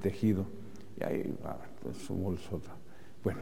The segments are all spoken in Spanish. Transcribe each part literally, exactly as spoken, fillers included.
tejido, y ahí va pues, su bolsota. Bueno,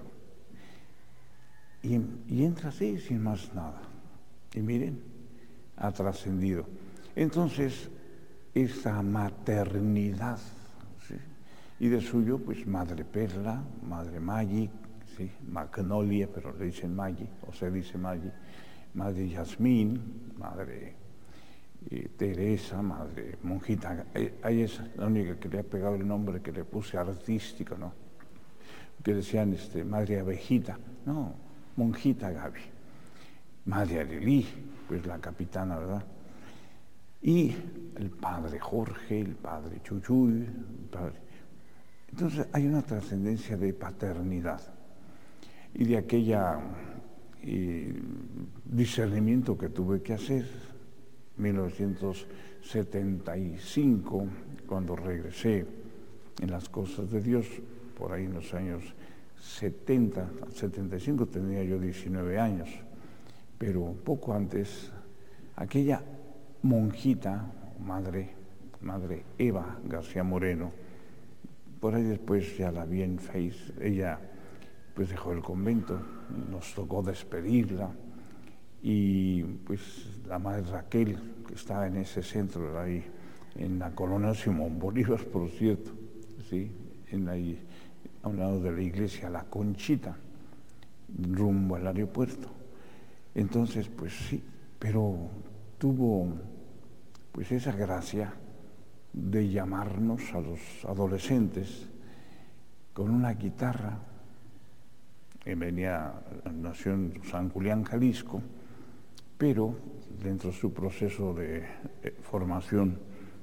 y, y entra así sin más nada. Y miren, ha trascendido. Entonces, esa maternidad, ¿sí? Y de suyo, pues Madre Perla, Madre Maggi, ¿sí? Magnolia, pero le dicen Maggi, o se dice Maggi, Madre Yasmín, Madre eh, Teresa, Madre Monjita. Ahí es la única que le ha pegado el nombre que le puse artístico, ¿no? Que decían este, Madre Abejita, no, Monjita Gaby. Madre Arelí, pues la capitana, ¿verdad? Y el padre Jorge, el padre Chuchuy, el padre... Entonces hay una trascendencia de paternidad y de aquella eh, discernimiento que tuve que hacer en mil novecientos setenta y cinco, cuando regresé en las cosas de Dios, por ahí en los años setenta, setenta y cinco tenía yo diecinueve años, pero poco antes, aquella monjita, madre, madre Eva García Moreno, por ahí después ya la vi en Face, ella pues dejó el convento, nos tocó despedirla, y pues la madre Raquel, que está en ese centro ahí, en la colonia Simón Bolívar, por cierto, ¿sí? En ahí, a un lado de la iglesia La Conchita, rumbo al aeropuerto. Entonces, pues sí, pero tuvo pues esa gracia de llamarnos a los adolescentes con una guitarra, que venía, nació en San Julián, Jalisco, pero dentro de su proceso de eh, formación,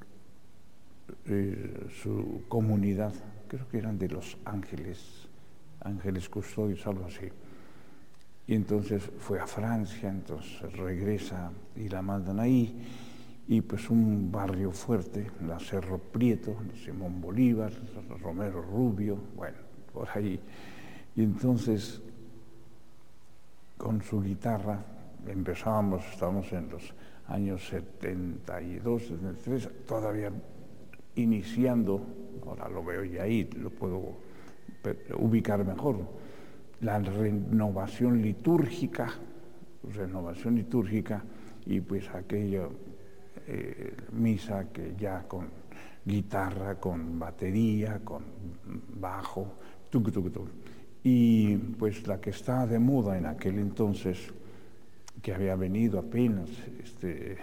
eh, su comunidad, creo que eran de Los Ángeles, Ángeles Custodios, algo así. Y entonces fue a Francia, entonces regresa y la mandan ahí, y pues un barrio fuerte, la Cerro Prieto, Simón Bolívar, Romero Rubio, bueno, por ahí. Y entonces, con su guitarra, empezábamos, estamos en los años setenta y dos, setenta y tres, todavía iniciando, ahora lo veo ya ahí, lo puedo ubicar mejor, la renovación litúrgica, renovación litúrgica, y pues aquella eh, misa que ya con guitarra, con batería, con bajo, tuc, tuc, tuc. Y pues la que estaba de moda en aquel entonces, que había venido apenas, este,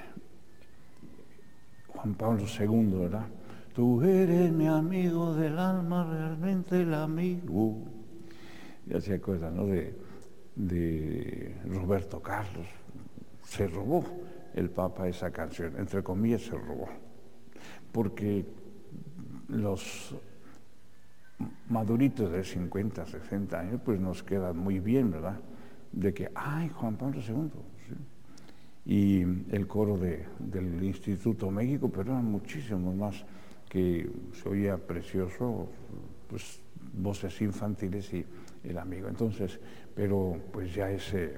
Juan Pablo segundo, ¿verdad? Tú eres mi amigo del alma, realmente el amigo. Ya se acuerdan, ¿no? De, de Roberto Carlos. Se robó el Papa esa canción, entre comillas se robó, porque los maduritos de cincuenta, sesenta años, pues nos quedan muy bien, ¿verdad? De que, ay, Juan Pablo segundo, ¿sí? Y el coro de, del Instituto México, pero eran muchísimos más, que se oía precioso, pues voces infantiles y el amigo. Entonces, pero pues ya ese,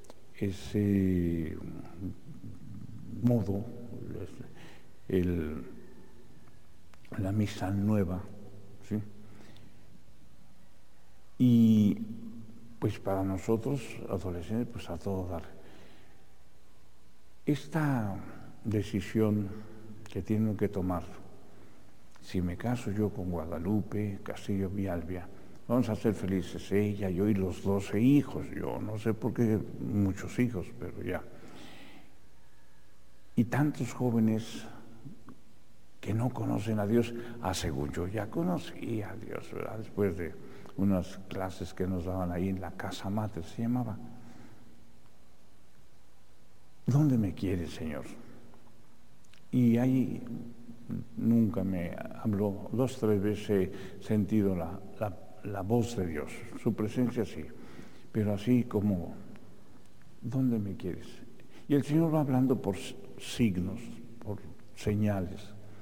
ese modo, el, la misa nueva, ¿sí? Y pues para nosotros, adolescentes, pues a todo dar. Esta decisión que tienen que tomar, si me caso yo con Guadalupe Castillo Villalbia, vamos a ser felices ella, yo y los doce hijos, yo no sé por qué muchos hijos, pero ya. Y tantos jóvenes que no conocen a Dios, ah, según yo ya conocí a Dios, ¿verdad? Después de unas clases que nos daban ahí en la Casa Mater, se llamaba. ¿Dónde me quiere, Señor? Y ahí nunca me habló, dos, tres veces he sentido la, la, la voz de Dios, su presencia sí, pero así como, ¿dónde me quieres? Y el Señor va hablando por signos, por señales,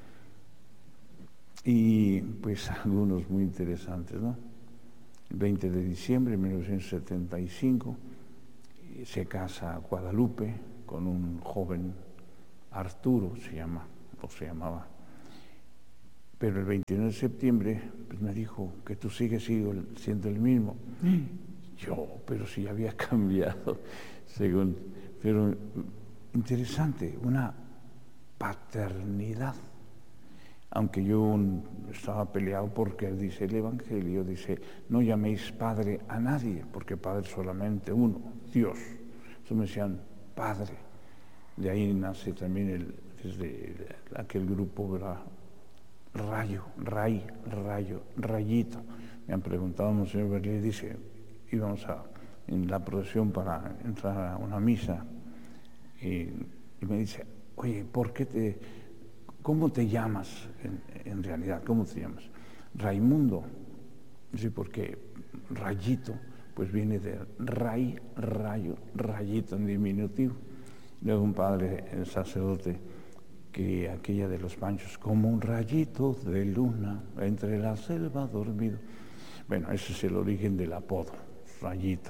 y pues algunos muy interesantes, ¿no? El veinte de diciembre de mil novecientos setenta y cinco se casa Guadalupe con un joven, Arturo se llama, o se llamaba, Pero el veintinueve de septiembre pues me dijo que tú sigues siendo el mismo. Yo, pero si había cambiado, según, pero interesante, una paternidad. Aunque yo estaba peleado porque dice el Evangelio, dice, no llaméis padre a nadie, porque padre solamente uno, Dios. Entonces me decían padre. De ahí nace también el, desde aquel grupo, ¿verdad? Rayo, ray, rayo, rayito. Me han preguntado, Monseñor Berlín, dice, íbamos a, en la procesión para entrar a una misa, y, y me dice, oye, ¿por qué te, cómo te llamas en, en realidad? ¿Cómo te llamas? Raimundo. Sí, porque rayito, pues viene de ray, rayo, rayito en diminutivo. Luego un padre, el sacerdote, que aquella de los panchos, como un rayito de luna entre la selva dormido. Bueno, ese es el origen del apodo, rayito.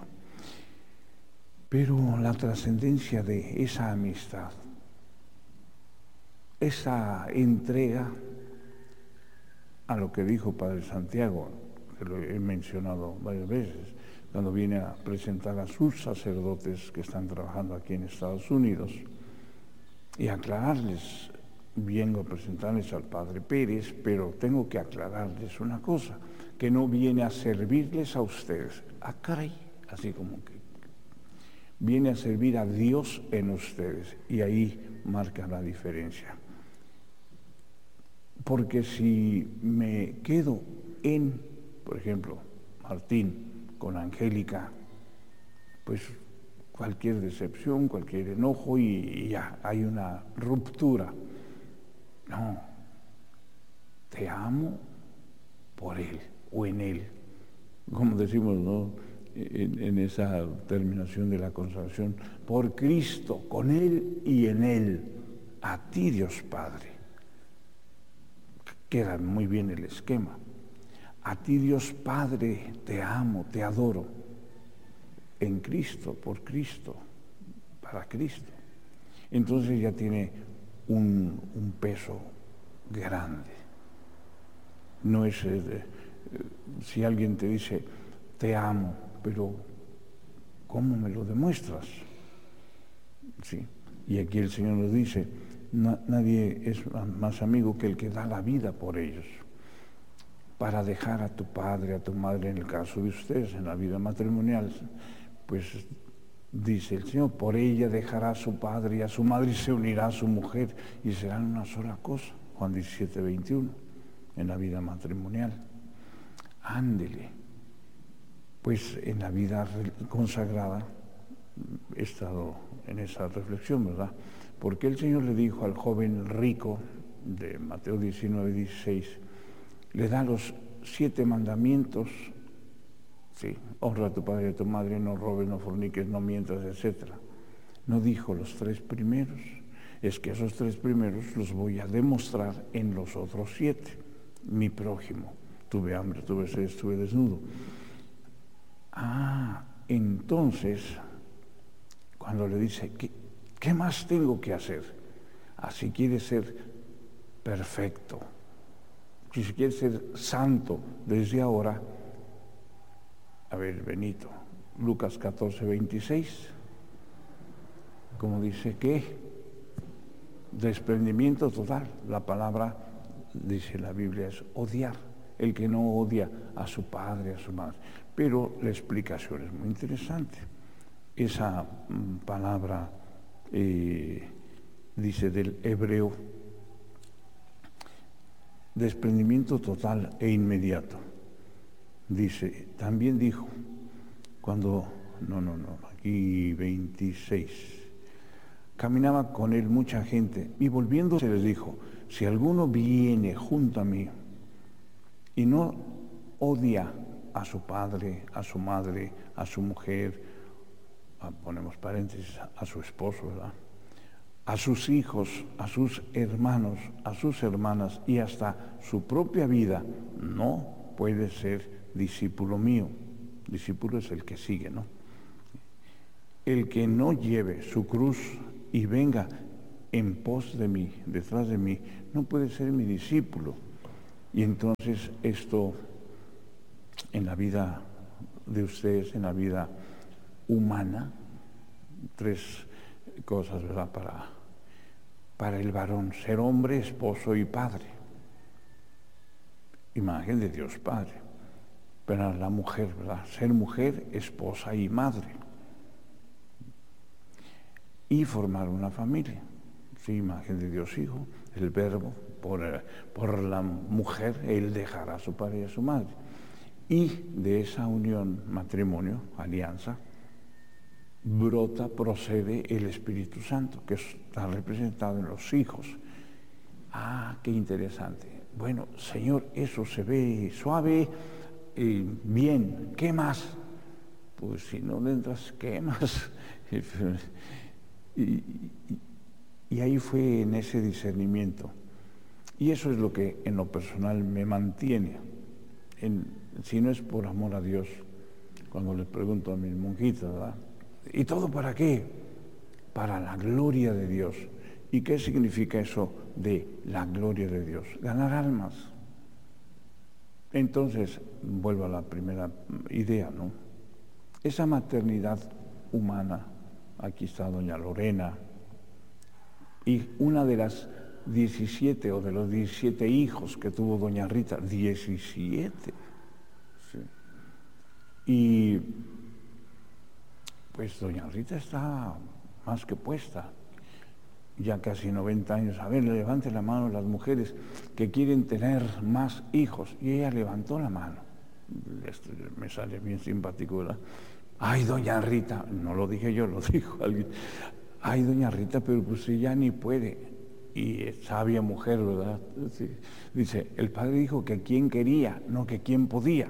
Pero la trascendencia de esa amistad, esa entrega a lo que dijo Padre Santiago, que lo he mencionado varias veces, cuando viene a presentar a sus sacerdotes que están trabajando aquí en Estados Unidos y aclararles, vengo a presentarles al Padre Pérez, pero tengo que aclararles una cosa, que no viene a servirles a ustedes, a caray, así como que viene a servir a Dios en ustedes, y ahí marca la diferencia. Porque si me quedo en, por ejemplo, Martín con Angélica, pues cualquier decepción, cualquier enojo y, y ya hay una ruptura. No, te amo por él o en él, como decimos, ¿no? En, en esa terminación de la consagración, por Cristo, con él y en él, a ti Dios Padre. Queda muy bien el esquema. A ti Dios Padre, te amo, te adoro, en Cristo, por Cristo, para Cristo. Entonces ya tiene un, un peso grande. No es, eh, eh, si alguien te dice, te amo, pero ¿cómo me lo demuestras? Sí. Y aquí el Señor nos dice, na, nadie es más amigo que el que da la vida por ellos. Para dejar a tu padre, a tu madre, en el caso de ustedes, en la vida matrimonial, pues dice el Señor, por ella dejará a su padre y a su madre y se unirá a su mujer y serán una sola cosa. Juan diecisiete, veintiuno, en la vida matrimonial. Ándele. Pues en la vida consagrada he estado en esa reflexión, ¿verdad? Porque el Señor le dijo al joven rico de Mateo diecinueve, dieciséis, le da los siete mandamientos, sí, honra a tu padre y a tu madre, no robes, no forniques, no mientas, etcétera. No dijo los tres primeros, es que esos tres primeros los voy a demostrar en los otros siete. Mi prójimo, tuve hambre, tuve sed, estuve desnudo. Ah, entonces, cuando le dice, ¿qué, qué más tengo que hacer? Así quiere ser perfecto. Si quiere ser santo desde ahora, a ver, Benito, Lucas catorce, veintiséis, como dice que desprendimiento total, la palabra, dice la Biblia, es odiar, el que no odia a su padre, a su madre. Pero la explicación es muy interesante. Esa mm, palabra eh, dice del hebreo, desprendimiento total e inmediato. Dice, también dijo, cuando, no, no, no, aquí veintiséis, caminaba con él mucha gente y volviéndose les dijo, si alguno viene junto a mí y no odia a su padre, a su madre, a su mujer, a, ponemos paréntesis, a su esposo, ¿verdad?, a sus hijos, a sus hermanos, a sus hermanas y hasta su propia vida, no puede ser discípulo mío. Discípulo es el que sigue, ¿no? El que no lleve su cruz y venga en pos de mí, detrás de mí, no puede ser mi discípulo. Y entonces esto en la vida de ustedes, en la vida humana, tres cosas, ¿verdad? Para, para el varón, ser hombre, esposo y padre. Imagen de Dios Padre. Para la mujer, ¿verdad? Ser mujer, esposa y madre. Y formar una familia. Sí, imagen de Dios Hijo, el verbo, por, por la mujer, él dejará a su padre y a su madre. Y de esa unión, matrimonio, alianza, brota, procede el Espíritu Santo, que está representado en los hijos. Ah, qué interesante. Bueno, Señor, eso se ve suave, eh, bien, ¿qué más? Pues si no le entras, ¿qué más? y, y, y ahí fue en ese discernimiento. Y eso es lo que en lo personal me mantiene. En, si no es por amor a Dios, cuando le pregunto a mis monjitas, ¿verdad? ¿Y todo para qué? Para la gloria de Dios. ¿Y qué significa eso de la gloria de Dios? Ganar almas. Entonces, vuelvo a la primera idea, ¿no? Esa maternidad humana, aquí está doña Lorena, y una de las diecisiete o de los diecisiete hijos que tuvo doña Rita, diecisiete. Sí. Y pues doña Rita está más que puesta, ya casi noventa años. A ver, levante la mano las mujeres que quieren tener más hijos. Y ella levantó la mano. Esto me sale bien simpático, ¿verdad? Ay, doña Rita, no lo dije yo, lo dijo alguien. Ay, doña Rita, pero pues ella ni puede. Y es sabia mujer, ¿verdad? Sí. Dice, el padre dijo que quien quería, no que quien podía.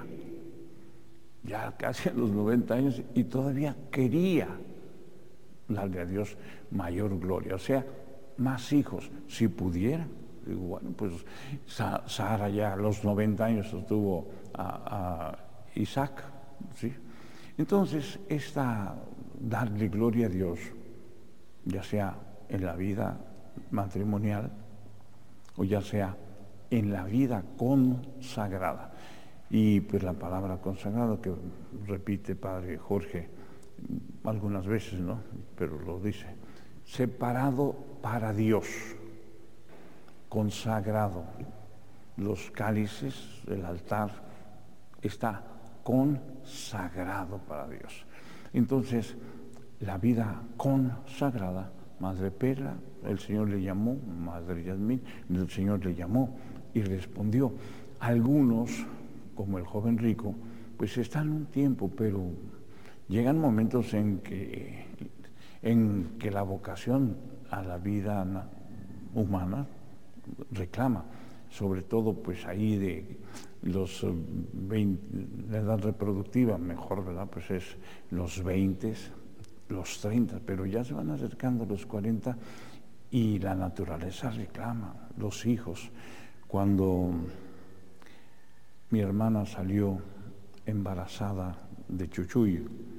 Ya casi a los noventa años y todavía quería darle a Dios mayor gloria, o sea, más hijos, si pudiera. Digo, bueno, pues Sara ya a los noventa años tuvo a, a Isaac, ¿sí? Entonces, esta darle gloria a Dios, ya sea en la vida matrimonial o ya sea en la vida consagrada. Y pues la palabra consagrado que repite Padre Jorge algunas veces, ¿no? Pero lo dice, separado para Dios, consagrado. Los cálices, el altar, está consagrado para Dios. Entonces, la vida consagrada, Madre Perla, el Señor le llamó, Madre Yasmín, el Señor le llamó y respondió. Algunos, como el joven rico, pues están un tiempo, pero llegan momentos en que, en que la vocación a la vida humana reclama, sobre todo pues ahí de los veinte, la edad reproductiva mejor, ¿verdad? Pues es los veinte, los treinta, pero ya se van acercando los cuarenta y la naturaleza reclama, los hijos. Cuando mi hermana salió embarazada de Chuchuy,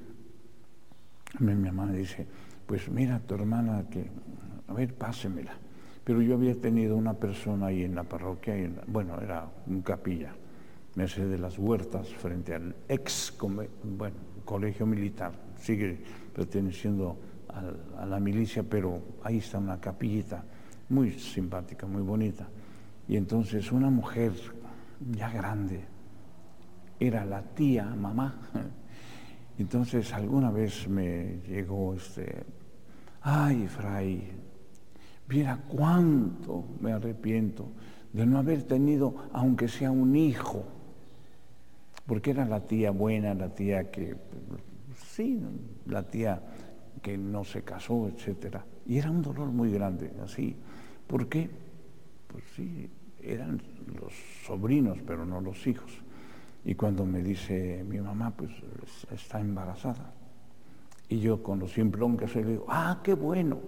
mi, mi hermana dice, pues mira tu hermana, que a ver, pásemela. Pero yo había tenido una persona ahí en la parroquia, en la, bueno, era un capilla, Merced de las Huertas, frente al ex bueno, colegio militar, sigue perteneciendo a, a la milicia, pero ahí está una capillita muy simpática, muy bonita. Y entonces una mujer ya grande, era la tía, mamá. Entonces alguna vez me llegó este, ay, fray, viera cuánto me arrepiento de no haber tenido, aunque sea un hijo, porque era la tía buena, la tía que, sí, la tía que no se casó, etcétera. Y era un dolor muy grande, así. ¿Por qué? Pues sí, eran los sobrinos, pero no los hijos. Y cuando me dice mi mamá, pues está embarazada. Y yo con lo simplón que soy le digo, ah, qué bueno.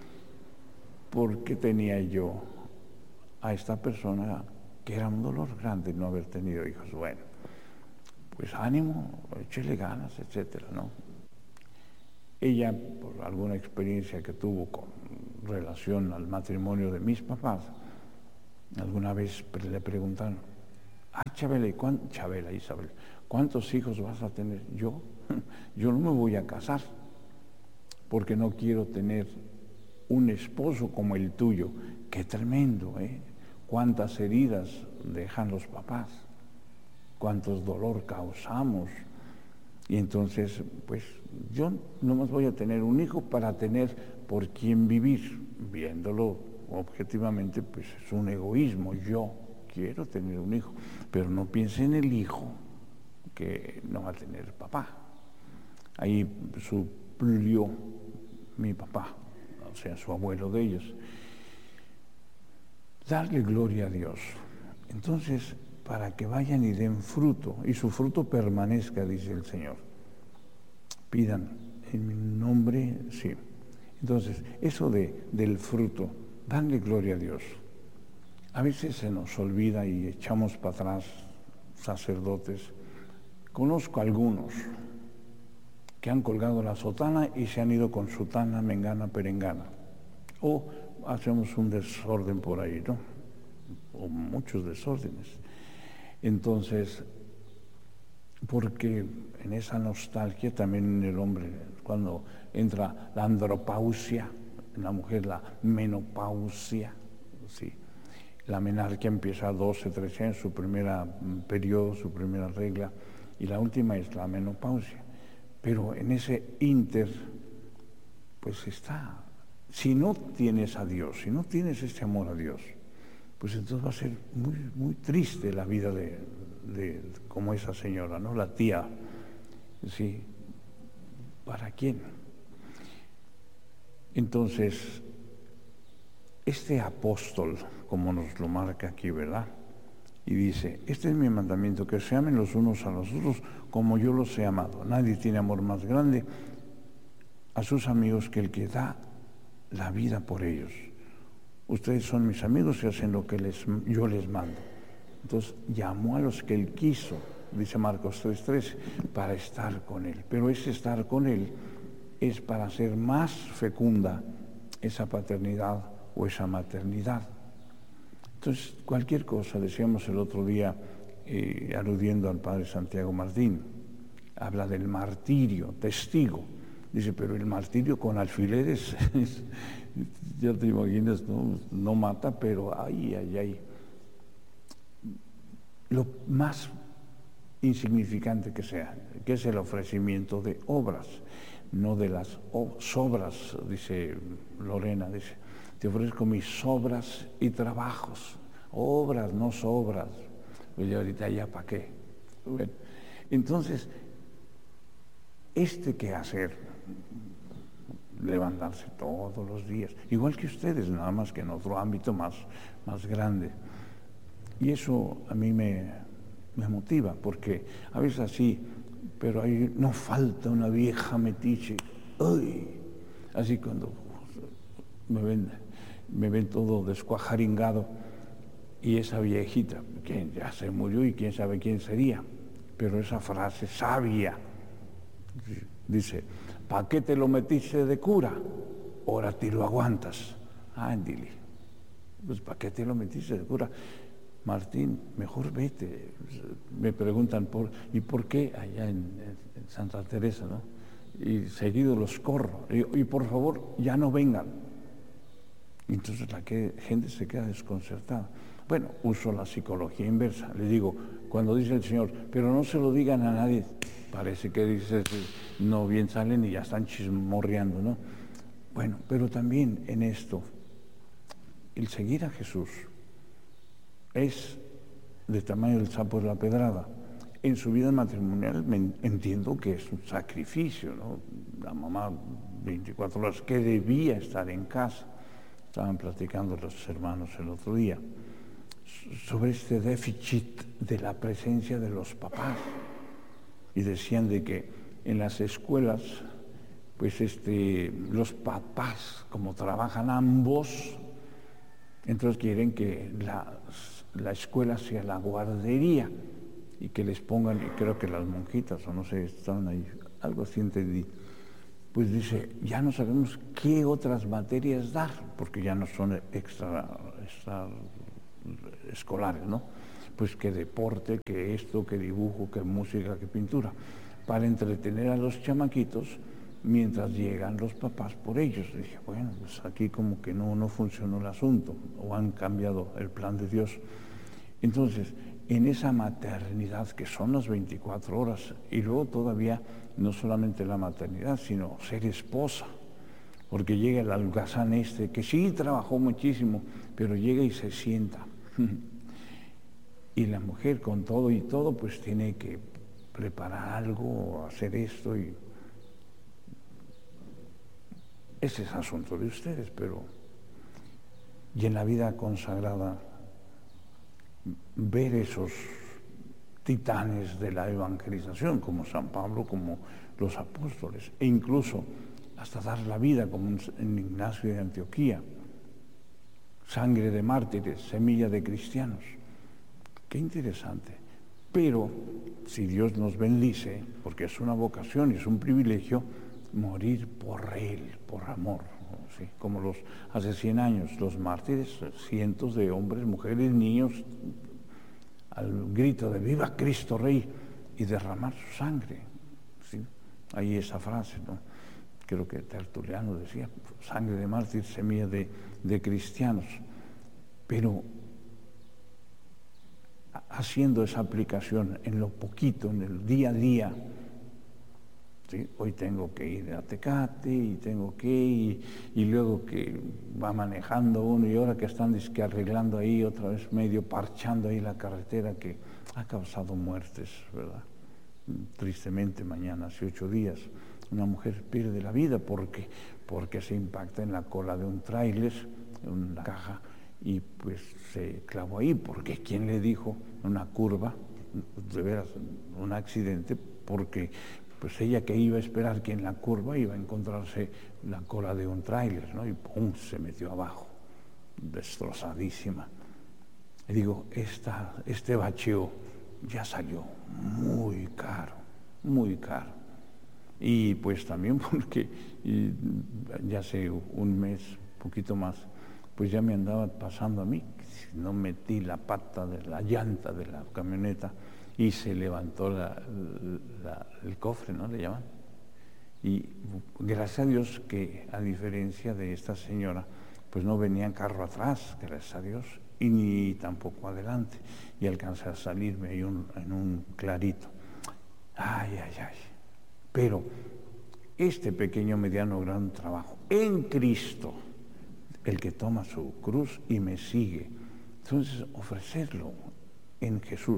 ¿Por qué tenía yo a esta persona que era un dolor grande no haber tenido hijos? Bueno, pues ánimo, échele ganas, etcétera, ¿no? Ella, por alguna experiencia que tuvo con relación al matrimonio de mis papás, alguna vez le preguntaron, Ah, Chabela, ¿y cuán- Chabela, Isabel, ¿cuántos hijos vas a tener? Yo, yo no me voy a casar porque no quiero tener un esposo como el tuyo. Qué tremendo, ¿eh? Cuántas heridas dejan los papás, cuántos dolor causamos. Y entonces, pues yo no más voy a tener un hijo para tener por quién vivir. Viéndolo objetivamente, pues es un egoísmo. Yo quiero tener un hijo, pero no piense en el hijo que no va a tener papá. Ahí suplió mi papá, o sea, su abuelo de ellos. Darle gloria a Dios. Entonces, para que vayan y den fruto, y su fruto permanezca, dice el Señor. Pidan en mi nombre, sí. Entonces, eso de, del fruto, darle gloria a Dios. A veces se nos olvida y echamos para atrás, sacerdotes. Conozco algunos que han colgado la sotana y se han ido con sotana, mengana, perengana. O hacemos un desorden por ahí, ¿no? O muchos desórdenes. Entonces, porque en esa nostalgia también en el hombre, cuando entra la andropausia, en la mujer la menopausia, sí. La menarquia empieza a doce, trece años, su primer periodo, su primera regla, y la última es la menopausia. Pero en ese ínter, pues está. Si no tienes a Dios, si no tienes este amor a Dios, pues entonces va a ser muy, muy triste la vida de, de como esa señora, ¿no? La tía, sí. ¿Para quién? Entonces, este apóstol, como nos lo marca aquí, ¿verdad? Y dice, este es mi mandamiento, que se amen los unos a los otros como yo los he amado. Nadie tiene amor más grande a sus amigos que el que da la vida por ellos. Ustedes son mis amigos y hacen lo que les, yo les mando. Entonces llamó a los que él quiso, dice Marcos tres trece, para estar con él. Pero ese estar con él es para hacer más fecunda esa paternidad o esa maternidad. Entonces, cualquier cosa, decíamos el otro día, eh, aludiendo al padre Santiago Martín, habla del martirio, testigo. Dice, pero el martirio con alfileres, ya te imaginas, ¿no? No mata, pero ay, ay, ay. Lo más insignificante que sea, que es el ofrecimiento de obras, no de las sobras, dice Lorena, dice, te ofrezco mis sobras y trabajos, obras, no sobras. Pues ya ahorita ya para qué. Bueno, entonces, este quehacer, levantarse todos los días, igual que ustedes, nada más que en otro ámbito más, más grande. Y eso a mí me, me motiva, porque a veces así, pero ahí no falta una vieja metiche, ¡ay! Así cuando me ven, me ven todo descuajaringado, y esa viejita, que ya se murió y quién sabe quién sería, pero esa frase sabia, dice, ¿para qué te lo metiste de cura? Ahora te lo aguantas. Ándile, pues ¿para qué te lo metiste de cura? Martín, mejor vete. Me preguntan, por ¿y por qué allá en, en Santa Teresa, no? Y seguido los corro. Y, y por favor, ya no vengan. Y entonces la que, gente se queda desconcertada. Bueno, uso la psicología inversa. Le digo, cuando dice el Señor, pero no se lo digan a nadie, parece que dices, no bien salen y ya están chismorreando, ¿no? Bueno, pero también en esto, el seguir a Jesús es de tamaño del sapo de la pedrada. En su vida matrimonial me entiendo que es un sacrificio, ¿no? La mamá veinticuatro horas que debía estar en casa. Estaban platicando los hermanos el otro día sobre este déficit de la presencia de los papás. Y decían de que en las escuelas, pues este, los papás, como trabajan ambos, entonces quieren que la, la escuela sea la guardería y que les pongan, y creo que las monjitas, o no sé, estaban ahí, algo así entendí. Pues dice, ya no sabemos qué otras materias dar, porque ya no son extra, extra escolares, ¿no? pues que deporte, que esto, que dibujo, que música, que pintura, para entretener a los chamaquitos mientras llegan los papás por ellos. Dije, bueno, pues aquí como que no, no funcionó el asunto, o han cambiado el plan de Dios. Entonces, en esa maternidad que son las veinticuatro horas, y luego todavía no solamente la maternidad, sino ser esposa, porque llega el algazán este, que sí trabajó muchísimo, pero llega y se sienta. Y la mujer con todo y todo, pues tiene que preparar algo, hacer esto, y ese es asunto de ustedes, pero y en la vida consagrada, ver esos titanes de la evangelización, como San Pablo, como los apóstoles, e incluso hasta dar la vida, como en Ignacio de Antioquía, sangre de mártires, semilla de cristianos. Qué interesante. Pero si Dios nos bendice, porque es una vocación y es un privilegio, morir por Él, por amor, ¿sí? Como los hace cien años, los mártires, cientos de hombres, mujeres, niños, al grito de ¡Viva Cristo Rey! Y derramar su sangre, ¿sí? Ahí esa frase, ¿no? Creo que Tertuliano decía, sangre de mártir, semilla de, de cristianos. Pero haciendo esa aplicación en lo poquito, en el día a día, ¿sí? Hoy tengo que ir a Tecate y tengo que ir, y luego que va manejando uno, y ahora que están que arreglando ahí otra vez, medio parchando ahí la carretera que ha causado muertes, ¿verdad? Tristemente mañana, hace ocho días, una mujer pierde la vida porque, porque se impacta en la cola de un tráiler, en la caja, y pues se clavó ahí, porque ¿quién le dijo? Una curva, de veras, un accidente, porque pues ella que iba a esperar que en la curva iba a encontrarse la cola de un tráiler, ¿no? Y ¡pum!, se metió abajo, destrozadísima. Y digo, esta, este bacheo ya salió muy caro, muy caro. Y pues también porque y ya hace un mes, poquito más, pues ya me andaba pasando a mí, no metí la pata de la llanta de la camioneta y se levantó la, la, el cofre, ¿no le llaman? Y gracias a Dios que, a diferencia de esta señora, pues no venía en carro atrás, gracias a Dios, y ni tampoco adelante, y alcancé a salirme ahí un, en un clarito. Ay, ay, ay. Pero este pequeño, mediano, gran trabajo en Cristo, el que toma su cruz y me sigue, entonces ofrecerlo en Jesús.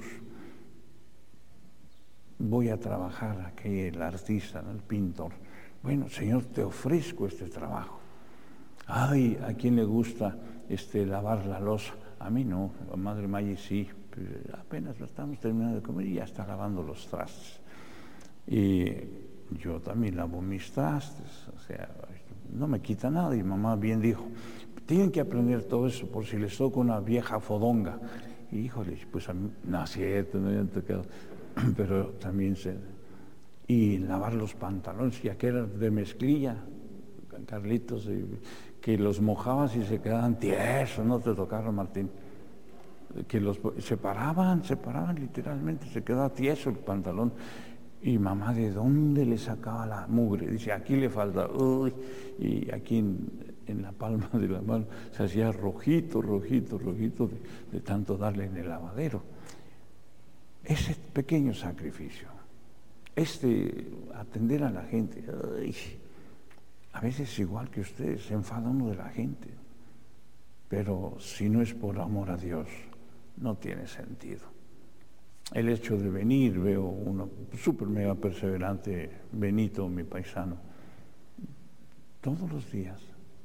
Voy a trabajar aquí, el artista, el pintor. Bueno, Señor, te ofrezco este trabajo. Ay, ¿a quién le gusta este, lavar la loza? A mí no, a Madre Maggi sí, apenas lo estamos terminando de comer y ya está lavando los trastes. Y yo también lavo mis trastes, o sea, no me quita nada. Y mamá bien dijo, tienen que aprender todo eso por si les toca una vieja fodonga. Y híjole, pues a mí, no es cierto, no habían tocado, pero también sé. Y lavar los pantalones, ya que eran de mezclilla, Carlitos, y, que los mojabas y se quedaban tiesos, no te tocaron, Martín. Que los separaban, separaban literalmente, se quedaba tieso el pantalón. Y mamá, ¿de dónde le sacaba la mugre? Dice, aquí le falta, uy, y aquí en, en la palma de la mano se hacía rojito, rojito, rojito de, de tanto darle en el lavadero. Ese pequeño sacrificio, este atender a la gente, uy, a veces igual que ustedes, se enfada uno de la gente, pero si no es por amor a Dios, no tiene sentido. El hecho de venir, veo uno súper mega perseverante, Benito, mi paisano, todos los días.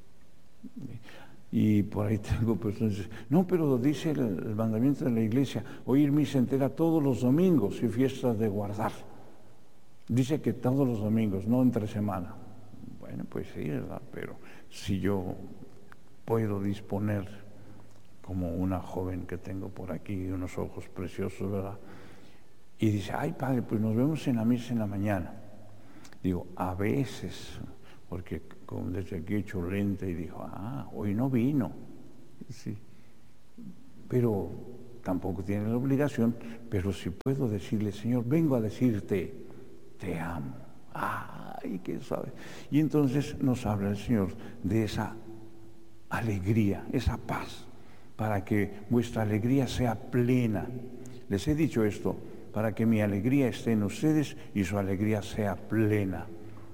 Y por ahí tengo personas que dicen, no, pero dice el, el mandamiento de la iglesia, oír misa entera todos los domingos y fiestas de guardar. Dice que todos los domingos, no entre semana. Bueno, pues sí, ¿verdad? Pero si yo puedo disponer, como una joven que tengo por aquí, unos ojos preciosos, ¿verdad? Y dice, ay, padre, pues nos vemos en la misa en la mañana. Digo, a veces, porque como desde aquí he hecho lente y dijo, ah, hoy no vino. Sí. Pero tampoco tiene la obligación, pero si puedo decirle, Señor, vengo a decirte, te amo. Ay, qué suave. Y entonces nos habla el Señor de esa alegría, esa paz, para que vuestra alegría sea plena. Les he dicho esto, para que mi alegría esté en ustedes y su alegría sea plena.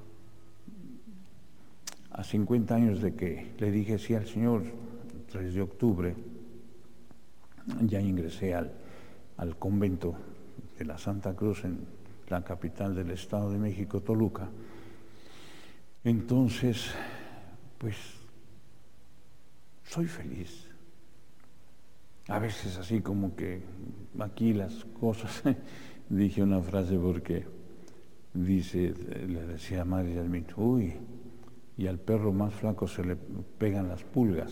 A cincuenta años de que le dije sí al Señor, tres de octubre, ya ingresé al, al convento de la Santa Cruz en la capital del Estado de México, Toluca. Entonces, pues, soy feliz. A veces así como que aquí las cosas, dije una frase porque dice, le decía a Madre Yasmín, uy, y al perro más flaco se le pegan las pulgas,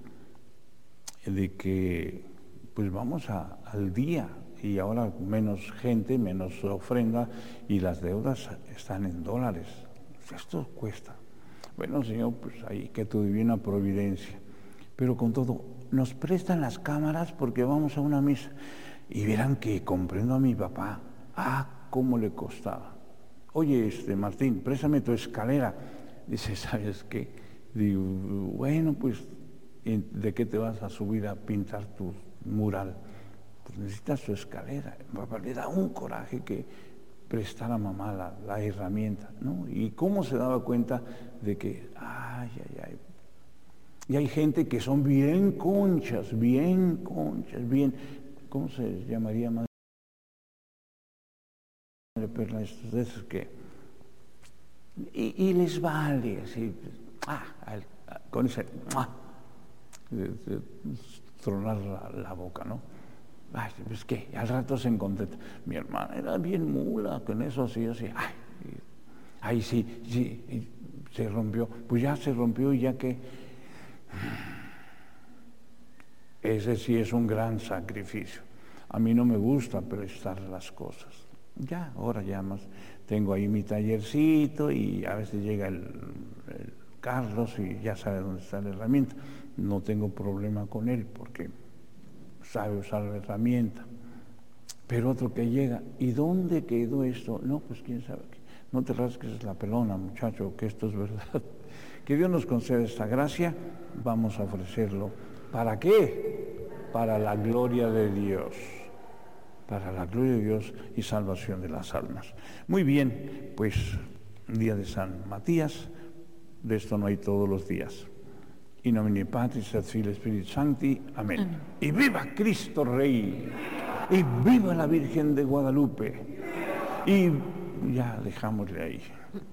de que pues vamos a, al día, y ahora menos gente, menos ofrenda, y las deudas están en dólares. Esto cuesta. Bueno, Señor, pues ahí que tu divina providencia. Pero con todo, nos prestan las cámaras porque vamos a una misa. Y verán que comprendo a mi papá. Ah, cómo le costaba. Oye, este Martín, préstame tu escalera. Dice, ¿sabes qué? Digo, bueno, pues, ¿de qué te vas a subir a pintar tu mural? Pues necesitas tu escalera. Papá le da un coraje que prestar a mamá la, la herramienta, ¿no? Y cómo se daba cuenta de que, ay, ay, ay. Y hay gente que son bien conchas, bien conchas, bien, ¿cómo se llamaría, madre perla? Estos de esos que, y, y les vale, así, ah, al, con ese, ah, de, de, tronar la, la boca, ¿no? Ay, pues qué, al rato se encontenta. Mi hermana era bien mula, con eso así, así, ay, ay, sí, sí, se rompió, pues ya se rompió y ya que, ese sí es un gran sacrificio. A mí no me gusta prestar las cosas. Ya, ahora ya más, tengo ahí mi tallercito y a veces llega el, el Carlos y ya sabe dónde está la herramienta. No tengo problema con él porque sabe usar la herramienta. Pero otro que llega, ¿y dónde quedó esto? No, pues quién sabe. No te rasques la pelona, muchacho, que esto es verdad. Que Dios nos conceda esta gracia, vamos a ofrecerlo. ¿Para qué? Para la gloria de Dios. Para la gloria de Dios y salvación de las almas. Muy bien, pues día de San Matías, de esto no hay todos los días. In nomine Patris et Filii Spiritus Sancti. Amén. Amén. Y viva Cristo Rey. Y viva la Virgen de Guadalupe. Y ya dejámosle ahí.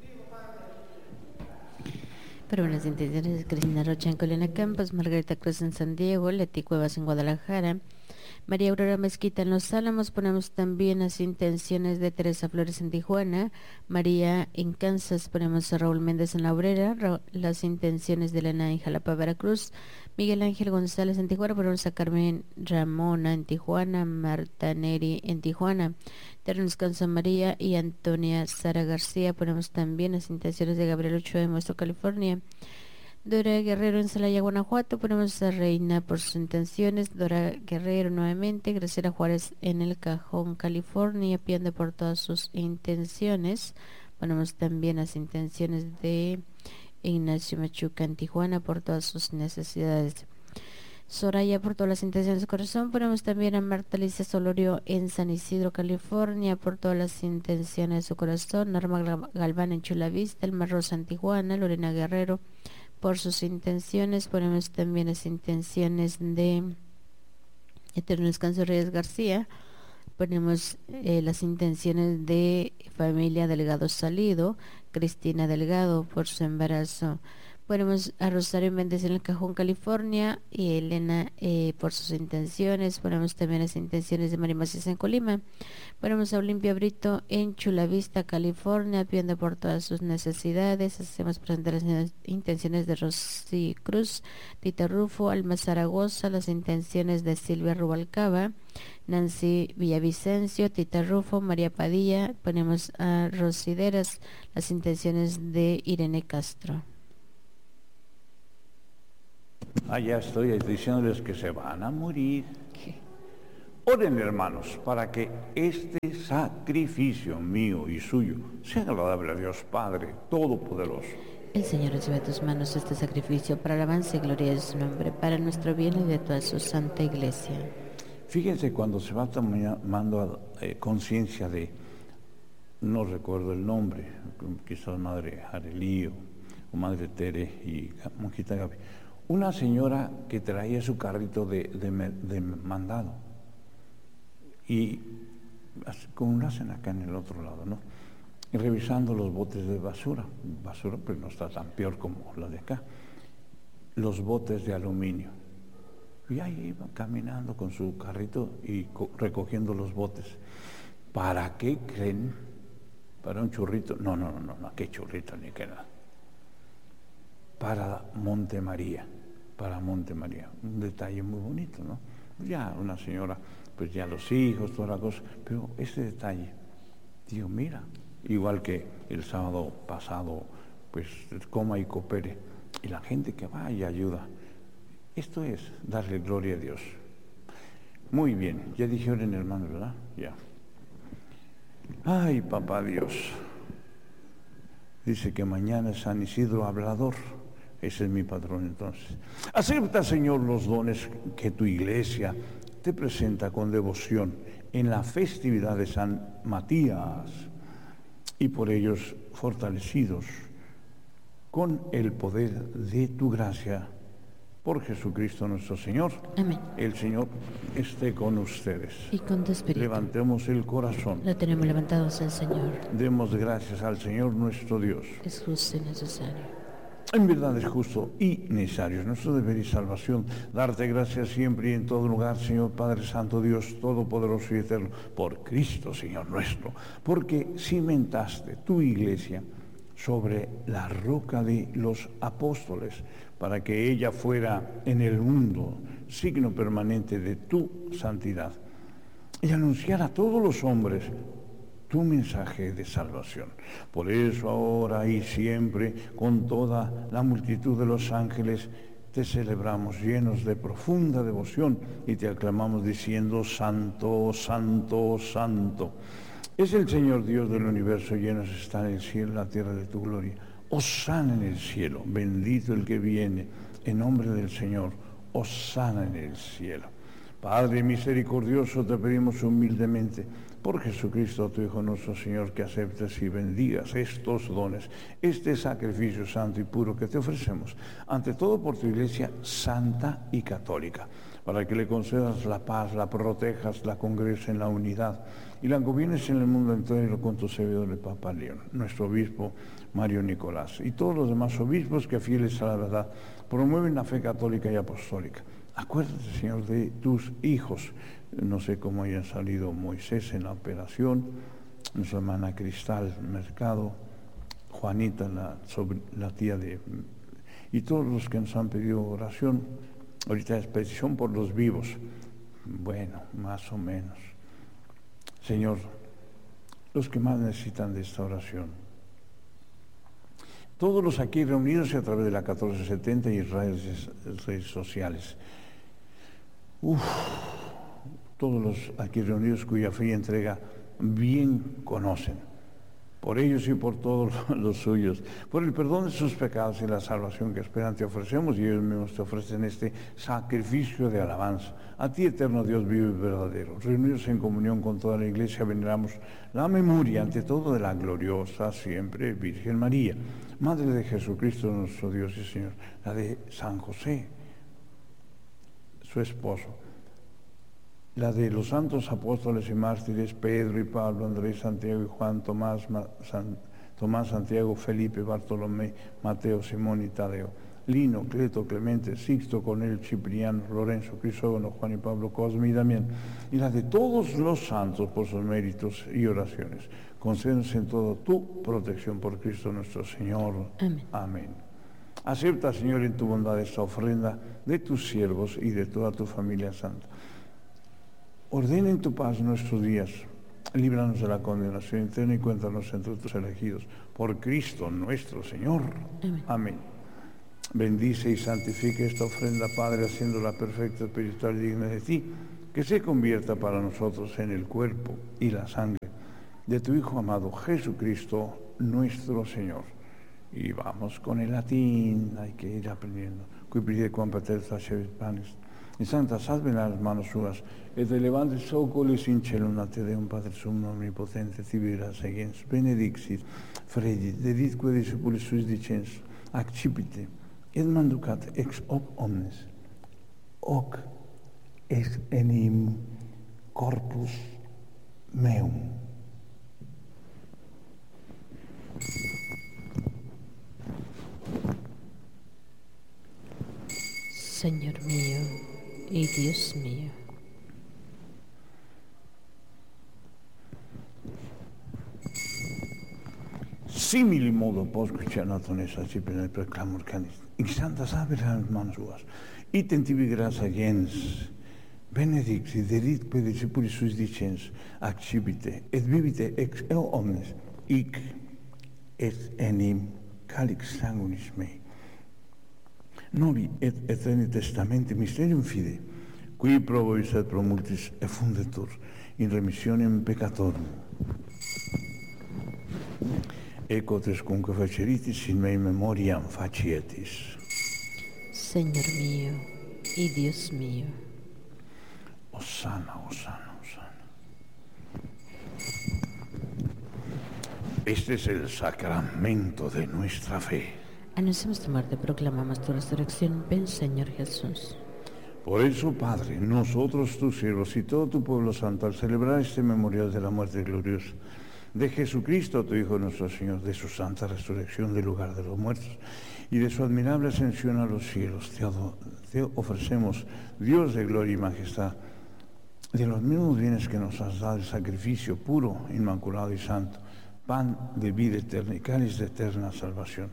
Para unas intenciones, Cristina Rocha en Colina Campos, Margarita Cruz en San Diego, Leti Cuevas en Guadalajara, María Aurora Mezquita en Los Álamos. Ponemos también las intenciones de Teresa Flores en Tijuana, María en Kansas. Ponemos a Raúl Méndez en La Obrera, Ra las intenciones de Elena en Jalapa, Veracruz, Miguel Ángel González en Tijuana. Ponemos a Carmen Ramona en Tijuana, Marta Neri en Tijuana, Terrence Cansa María y Antonia Sara García. Ponemos también las intenciones de Gabriel Ochoa en Muestro, California, Dora Guerrero en Celaya, Guanajuato. Ponemos a Reina por sus intenciones, Dora Guerrero nuevamente, Graciela Juárez en El Cajón, California, pidiendo por todas sus intenciones. Ponemos también las intenciones de Ignacio Machuca en Tijuana por todas sus necesidades. Soraya por todas las intenciones de su corazón. Ponemos también a Marta Alicia Solorio en San Isidro, California, por todas las intenciones de su corazón. Norma Galván en Chula Vista, Elma Rosa en Tijuana, Lorena Guerrero por sus intenciones. Ponemos también las intenciones de Eterno Descanso Reyes García. Ponemos eh, las intenciones de familia Delgado Salido, Cristina Delgado por su embarazo. Ponemos a Rosario Méndez en El Cajón, California, y Elena eh, por sus intenciones. Ponemos también las intenciones de María Macías en Colima. Ponemos a Olimpia Brito en Chula Vista, California, pidiendo por todas sus necesidades. Hacemos presentar las intenciones de Rosy Cruz, Tita Rufo, Alma Zaragoza, las intenciones de Silvia Rubalcaba, Nancy Villavicencio, Tita Rufo, María Padilla. Ponemos a Rosideras, las intenciones de Irene Castro. Allá estoy diciéndoles que se van a morir. ¿Qué? Oren, hermanos, para que este sacrificio mío y suyo sea agradable a Dios Padre Todopoderoso. El Señor recibe de tus manos este sacrificio para alabanza y gloria de su nombre, para nuestro bien y de toda su santa iglesia. Fíjense cuando se va tomando eh, conciencia de, no recuerdo el nombre, quizás Madre Arelí o, o Madre Tere y Monjita Gaby, una señora que traía su carrito de, de, de mandado y como lo hacen acá en el otro lado, ¿no? Y revisando los botes de basura, basura pues no está tan peor como la de acá, los botes de aluminio. Y ahí iba caminando con su carrito y recogiendo los botes. ¿Para qué creen? ¿Para un churrito? No, no, no, no, qué churrito ni qué nada. Para Monte María, para Monte María. Un detalle muy bonito, ¿no? Ya una señora, pues ya los hijos, toda la cosa, pero ese detalle, digo, mira, igual que el sábado pasado, pues coma y coopere, y la gente que va y ayuda. Esto es darle gloria a Dios. Muy bien, ya dijeron, hermanos, ¿verdad? Ya. Ay, papá Dios. Dice que mañana es San Isidro Hablador. Ese es mi patrón entonces. Acepta, Señor, los dones que tu iglesia te presenta con devoción en la festividad de San Matías y por ellos fortalecidos con el poder de tu gracia. Por Jesucristo nuestro Señor. Amén. El Señor esté con ustedes. Y con tu espíritu. Levantemos el corazón. Lo tenemos levantados al Señor. Demos gracias al Señor nuestro Dios. Es justo y necesario. En verdad es justo y necesario. Es nuestro deber y salvación. Darte gracias siempre y en todo lugar, Señor Padre Santo, Dios Todopoderoso y Eterno, por Cristo, Señor nuestro. Porque cimentaste tu iglesia sobre la roca de los apóstoles, para que ella fuera en el mundo signo permanente de tu santidad y anunciara a todos los hombres tu mensaje de salvación. Por eso ahora y siempre, con toda la multitud de los ángeles, te celebramos llenos de profunda devoción y te aclamamos diciendo: Santo, Santo, Santo. Es el Señor Dios del universo, llenos está en el cielo, la tierra de tu gloria. Hosana en el cielo, bendito el que viene, en nombre del Señor, hosana en el cielo. Padre misericordioso, te pedimos humildemente, por Jesucristo, tu Hijo nuestro Señor, que aceptes y bendigas estos dones, este sacrificio santo y puro que te ofrecemos, ante todo por tu Iglesia santa y católica, para que le concedas la paz, la protejas, la congregues en la unidad y la gobiernes en el mundo entero con tu servidor el Papa León, nuestro obispo Mario Nicolás, y todos los demás obispos que, fieles a la verdad, promueven la fe católica y apostólica. Acuérdate, Señor, de tus hijos. No sé cómo haya salido Moisés en la operación, nuestra hermana Cristal Mercado, Juanita, la, sobre, la tía de... y todos los que nos han pedido oración. Ahorita es petición por los vivos. Bueno, más o menos. Señor, los que más necesitan de esta oración. Todos los aquí reunidos y a través de la catorce setenta y redes, redes sociales. Uf, todos los aquí reunidos cuya fe y entrega bien conocen. Por ellos y por todos los suyos, por el perdón de sus pecados y la salvación que esperan te ofrecemos, y ellos mismos te ofrecen este sacrificio de alabanza. A ti, eterno Dios vivo y verdadero, reunidos en comunión con toda la Iglesia, veneramos la memoria, ante todo, de la gloriosa siempre Virgen María, Madre de Jesucristo nuestro Dios y Señor, la de San José, su esposo, la de los santos apóstoles y mártires, Pedro y Pablo, Andrés, Santiago y Juan, Tomás, San, Tomás, Santiago, Felipe, Bartolomé, Mateo, Simón y Tadeo, Lino, Cleto, Clemente, Sixto, Cornelio, Cipriano, Lorenzo, Crisógono, Juan y Pablo, Cosme y Damián, y la de todos los santos por sus méritos y oraciones. Concédenos en todo tu protección por Cristo nuestro Señor. Amén. Amén. Acepta, Señor, en tu bondad esta ofrenda de tus siervos y de toda tu familia santa. Ordena en tu paz nuestros días, líbranos de la condenación eterna y cuéntanos entre tus elegidos. Por Cristo nuestro Señor. Amén. Amén. Bendice y santifica esta ofrenda, Padre, haciéndola perfecta, espiritual y digna de ti, que se convierta para nosotros en el cuerpo y la sangre de tu Hijo amado Jesucristo, nuestro Señor. Y vamos con el latín, hay que ir aprendiendo. Qui pride quam pater facebit panis, in sancta salve las manos suas, et elevantes socolis in celum a te Deum Pater Suum omnipotente, tibiras egens, benedixit, fredit, deditque discipulis suis dicens, accipite, et manducat ex hoc omnes, hoc ex enim corpus meum. Señor mío y Dios mío. Simili modo posquicianaton es acipit nel preclamor canis, in santa saber manos suas, item tibi gratia gens, benedicti, deditque discipulis suis dicens, accipite, et vivite ex eo omnes, hic et enim calix sanguinis mei. Novi et eterni testamenti mysterium fide, qui pro vobis et pro multis effundetur in remissionem peccatorum. Eco tescunque faceritis in mei memoriam facietis. Señor mío y Dios mío. Hosanna, Hosanna, Hosanna. Este es el sacramento de nuestra fe. Anunciamos tu muerte, proclamamos tu resurrección. Ven, Señor Jesús. Por eso, Padre, nosotros, tus siervos y todo tu pueblo santo, al celebrar este memorial de la muerte gloriosa de Jesucristo, tu Hijo nuestro Señor, de su santa resurrección del lugar de los muertos y de su admirable ascensión a los cielos, te, te ofrecemos, Dios de gloria y majestad, de los mismos bienes que nos has dado, el sacrificio puro, inmaculado y santo, pan de vida eterna y cáliz de eterna salvación.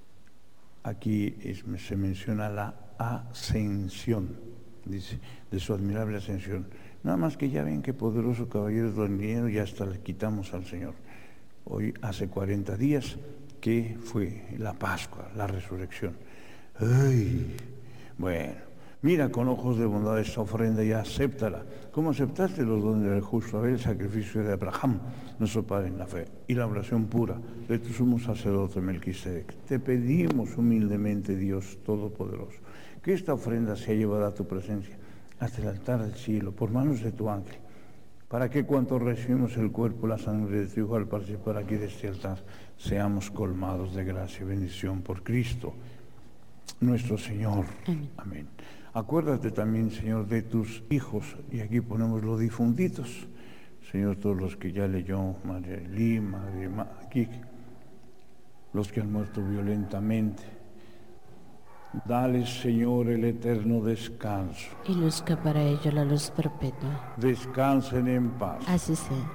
Aquí es, se menciona la ascensión, dice, de su admirable ascensión. Nada más que ya ven qué poderoso caballero dormieron, ya hasta le quitamos al Señor. Hoy hace cuarenta días que fue la Pascua, la resurrección. ¡Ay! Bueno, mira con ojos de bondad esta ofrenda y acéptala. ¿Cómo aceptaste los dones del justo Abel, el sacrificio de Abraham, nuestro Padre en la fe, y la oración pura de tu sumo sacerdote Melquisedec? Te pedimos humildemente, Dios Todopoderoso, que esta ofrenda sea llevada a tu presencia hasta el altar del cielo, por manos de tu ángel, para que cuanto recibimos el cuerpo y la sangre de tu Hijo al participar aquí de este altar, seamos colmados de gracia y bendición por Cristo, nuestro Señor. Amén. Amén. Acuérdate también, Señor, de tus hijos, y aquí ponemos los difunditos, Señor, todos los que ya leyó María Elí, Madre aquí, los que han muerto violentamente. Dales, Señor, el eterno descanso. Y luzca para ello la luz perpetua. Descansen en paz. Así sea.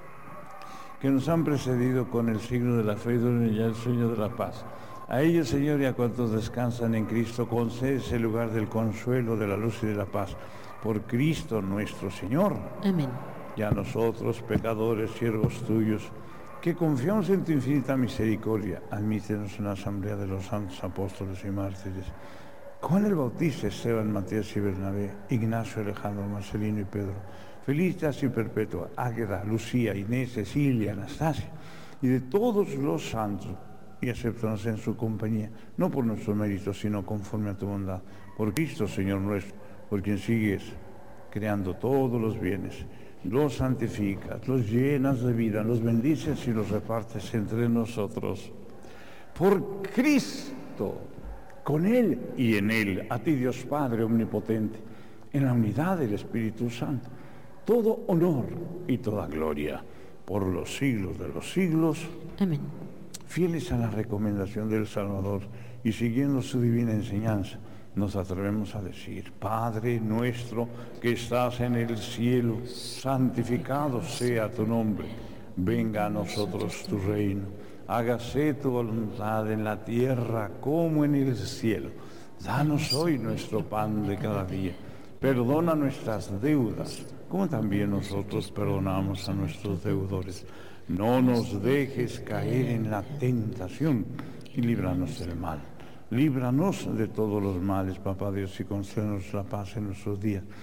Que nos han precedido con el signo de la fe y duermen ya el sueño de la paz. A ellos, Señor, y a cuantos descansan en Cristo, concedes el lugar del consuelo, de la luz y de la paz. Por Cristo nuestro Señor. Amén. Y a nosotros, pecadores, siervos tuyos, que confiamos en tu infinita misericordia, admítenos en la asamblea de los santos apóstoles y mártires, Juan el Bautista, Esteban, Matías y Bernabé, Ignacio, Alejandro, Marcelino y Pedro, Felicitas y Perpetua, Águeda, Lucía, Inés, Cecilia, Anastasia, y de todos los santos, y acéptanos en su compañía, no por nuestro mérito, sino conforme a tu bondad, por Cristo, Señor nuestro, por quien sigues creando todos los bienes, los santificas, los llenas de vida, los bendices y los repartes entre nosotros. Por Cristo, con Él y en Él, a ti Dios Padre omnipotente, en la unidad del Espíritu Santo, todo honor y toda gloria por los siglos de los siglos. Amén. Fieles a la recomendación del Salvador y siguiendo su divina enseñanza, nos atrevemos a decir: Padre nuestro que estás en el cielo, santificado sea tu nombre. Venga a nosotros tu reino. Hágase tu voluntad en la tierra como en el cielo. Danos hoy nuestro pan de cada día. Perdona nuestras deudas, como también nosotros perdonamos a nuestros deudores. No nos dejes caer en la tentación y líbranos del mal. Líbranos de todos los males, Papá Dios, y concédenos la paz en nuestros días,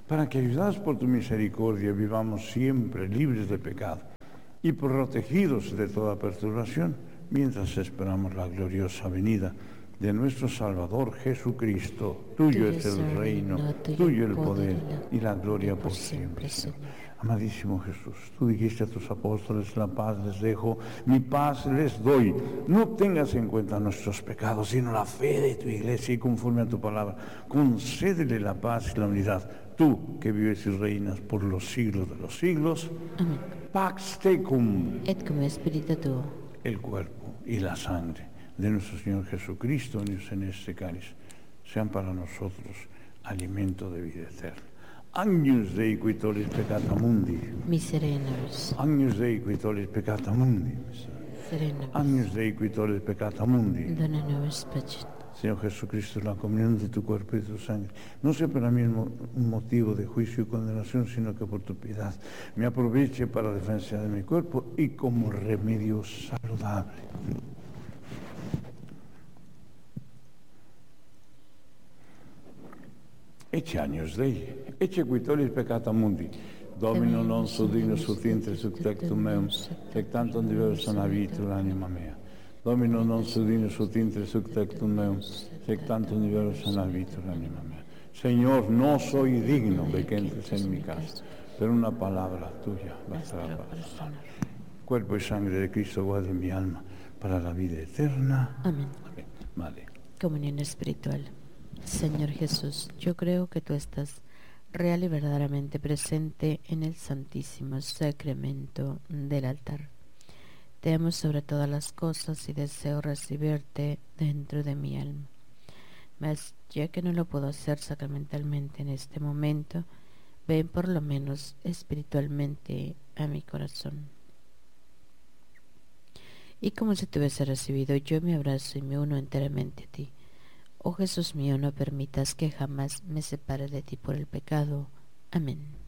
para que, ayudados por tu misericordia, vivamos siempre libres de pecado y protegidos de toda perturbación, mientras esperamos la gloriosa venida de nuestro Salvador Jesucristo. Tuyo es el reino, tuyo el poder y la gloria por siempre, Señor. Amadísimo Jesús, tú dijiste a tus apóstoles: la paz les dejo, mi paz les doy. No tengas en cuenta nuestros pecados, sino la fe de tu iglesia, y conforme a tu palabra, concédele la paz y la unidad. Tú, que vives y reinas por los siglos de los siglos. Amén. Pax tecum. Et cum spiritu tuo. El cuerpo y la sangre de nuestro Señor Jesucristo, unidos en este cáliz, sean para nosotros alimento de vida eterna. Agnus Dei qui tollis peccata mundi. Miserere nobis. Agnus Dei qui tollis peccata mundi. Miserere nobis. Agnus Dei qui tollis peccata mundi. Dona nobis pacem. Señor Jesucristo, la comunión de tu cuerpo y de tu sangre no sea para mí un motivo de juicio y condenación, sino que por tu piedad me aproveche para defensa de mi cuerpo y como remedio saludable. Ecce agnus Dei, ecce qui tollis peccata mundi, Domino non sudignus ut intres ut tectum meum, sec tantum diversa navitur anima mea. Domino non sudignus ut intres ut tectum meum, sec tantum diversa navitur anima mea. Señor, no soy digno de que entres en mi casa, pero una palabra tuya bastará para salvar. Cuerpo y sangre de Cristo guarde mi alma para la vida eterna. Amén. Amén. Vale. Comunión espiritual. Señor Jesús, yo creo que tú estás real y verdaderamente presente en el santísimo sacramento del altar. Te amo sobre todas las cosas y deseo recibirte dentro de mi alma. Mas ya que no lo puedo hacer sacramentalmente en este momento, ven por lo menos espiritualmente a mi corazón. Y como si te hubiese recibido, yo me abrazo y me uno enteramente a ti. Oh Jesús mío, no permitas que jamás me separe de ti por el pecado. Amén.